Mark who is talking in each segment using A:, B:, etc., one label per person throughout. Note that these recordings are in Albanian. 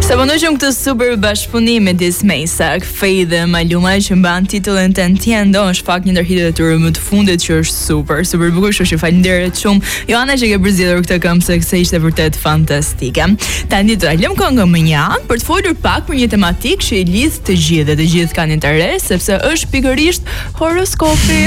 A: Sa punojmë këtë super bashkëpunim me Dismesa, Kfej dhe Maluma që mban titullin Tentiendo, është fakt një ndër hitet e tyre më të fundit që është super bukur, kështu që faleminderit shumë Joana që ke përzgjedhur këtë këngë se ishte vërtet fantastike. Tani do ta lëm këngën më një anë për të folur pak për një tematikë që i lidh të gjithë dhe të gjithë kanë interes sepse është pikërisht horoskopi.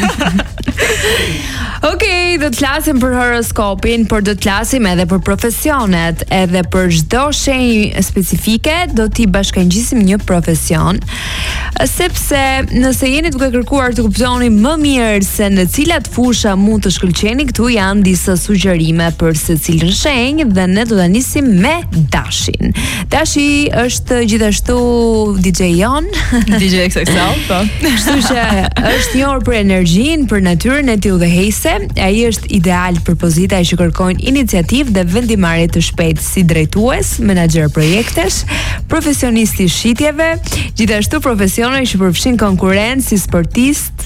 B: Okej, do të flasim për horoskopin, por do të flasim edhe për profesionet, edhe për çdo shenjë specifike do t'i bashkangjisim një profesion, sepse nëse jeni duke kërkuar të kuptoni më mirë se në cilat fusha mund të shkëlqeni, këtu janë disa sugjerime për secilën shenjë dhe ne do ta nisim me Dashin. Dashi është gjithashtu DJ Jon,
A: DJ XXL, po.
B: Kështu që është njohur për energjinë, për natyrën e tij udhëheqëse. Ai është ideal për pozita që kërkojnë iniciativë dhe vendimarrje të shpejtë si drejtues, menaxher projektesh, profesionist i shitjeve, gjithashtu profesione që përfshin konkurrencë si sportist,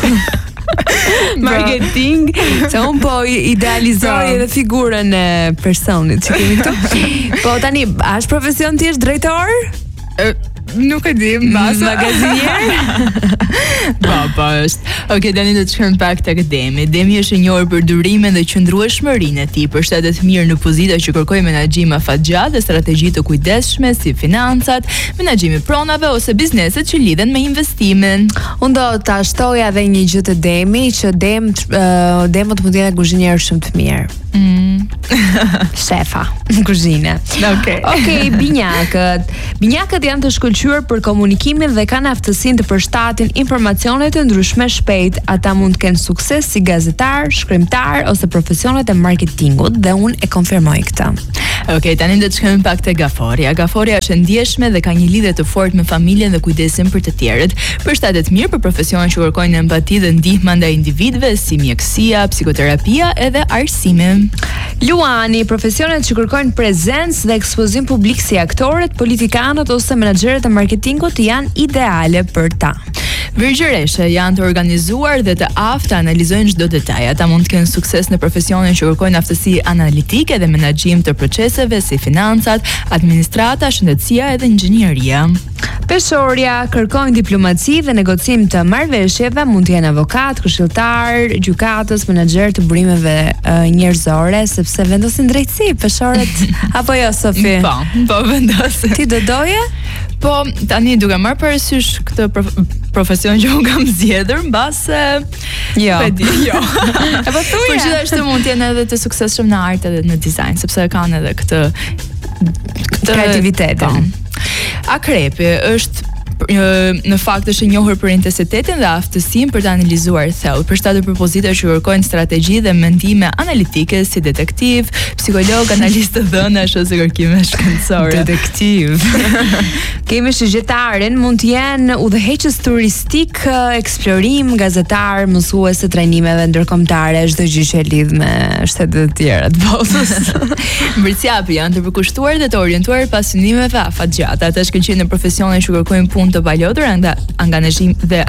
B: marketing, se unë po idealizoj edhe figurën e personit që kemi këtu. Po tani, a është profesion ti është drejtor?
A: Nuk e di,
B: magazinier?
A: Po është. Okej, tani do të shkojmë pak tek Demi. Demi është i njohur për durimin dhe qëndrueshmërinë e tij, përshtatet mirë në pozita që kërkojnë menaxhim afatgjatë dhe strategji të kujdesshme si financat, menaxhimi pronave ose bizneset që lidhen me investimin.
B: Unë do ta shtoja edhe një gjë të Demi, që Demot mund të jetë kuzhinier shumë të mirë. Shefa në kuzhinë. Okej, binjakët. Binjakët janë të shkëlqyer për komunikimin dhe kanë aftësinë të përshtatin informacione të ndryshme shpejt. Ata mund të kenë sukses si gazetar, shkrimtar ose profesionet e marketingut dhe unë e konfirmoj këtë.
A: Okej, tani do të shkojmë pak te Gaforia. Gaforia është e ndjeshme dhe ka një lidhje të fortë me familjen dhe kujdesin për të tjerët. Përshtatet mirë për profesione që kërkojnë empati dhe ndihmë ndaj individëve si mjekësia, psikoterapia edhe arsimi.
B: Luani, profesionet që kërkojnë prezencë dhe ekspozim publik si aktorët, politikanët ose menaxherët e marketingut janë ideale për ta.
A: Virgjëreshe janë të organizuar dhe të aftë analizojnë çdo detaj. Ata mund të kenë sukses në profesionin që kërkojnë aftësi analitike dhe menaxhim të proceseve si financat, administrata, shëndetësia edhe inxhinieria.
B: Peshorja kërkojnë diplomaci dhe negocim të marrëveshjeve, mund të jenë avokat, këshilltar, gjykatës, menaxher të burimeve njerëzore, sepse vendosin drejtësi peshorët apo jo, Sofi?
A: Po vendosin.
B: Ti do doje?
A: Po, tani duke marrë parasysh këtë profesion që unë kam zgjedhur, mbase
B: jo.
A: Jo.
B: E po thuaj.
A: Por gjithashtu mund të jenë edhe të suksesshëm në art edhe në dizajn, sepse kanë edhe këtë
B: kreativitetin.
A: Akrepi është në fakt është i njohur për intensitetin dhe aftësinë për të analizuar thellë, përshtatet për pozita që kërkojnë strategji dhe mendime analitike si detektiv, psikolog, analist të dhënash ose kërkime shkencore.
B: Detektiv. Kemi shigjetaren, mund të jenë udhëheqës turistik, eksplorim, gazetar, mësues të trajnimeve ndërkombëtare, çdo gjë që lidh me shtetet e tjera të botës.
A: Mbërciapi janë të përkushtuar dhe të orientuar pas synimeve afatgjata. Ata shkëlqejnë në profesione që kërkojnë punë të palotur, angazhim dhe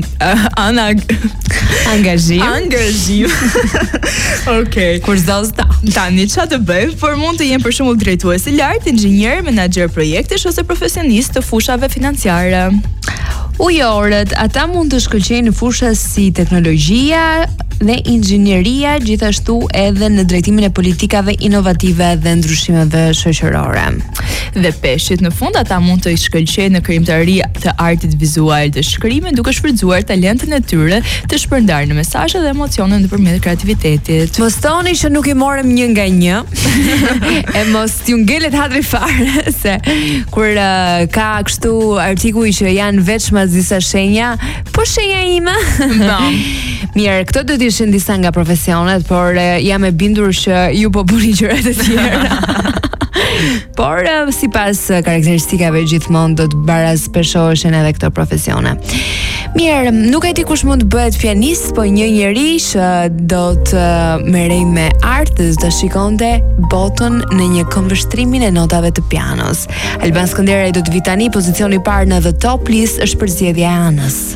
A: angazhim. Okej.
B: Kurzozta.
A: Tani çfarë të bëjmë? Por mund të jenë për shembull drejtues i lartë, inxhinier, menaxher projektesh ose profesionist të fushave financiare.
B: Ujorët, ata mund të shkëlqejnë në fusha si teknologjia dhe inxhinieria, gjithashtu edhe në drejtimin e politikave inovative dhe ndryshimeve shoqërore.
A: Dhe peshqit në fund, ata mund të shkëlqejnë në krijimtari të artit vizual të shkrimit, duke shfrytzuar talentin e tyre të shpërndarë në mesazhe dhe emocione nëpërmjet kreativitetit.
B: Mos thoni që nuk i morëm një nga një, e mos t'ju ngelet hatri fare, se kur ka kështu artikuj që janë veç mas disa shenja, po shenja ime. Mirë, këto do t'ishin disa nga profesionet, por jam e bindur që ju po bëni gjërat e tjera. Por sipas karakteristikave gjithmonë do të barazpeshoheshin edhe këto profesione. Mirë, nuk e di kush mund të bëhet pianist, po një njeri që do të merrej me art dhe do të shikonte botën në një këmbvështrimin e notave të pianos. Alban Skënderaj do të vi tani, pozicioni i parë në The Top List është përzgjedhja e Anës.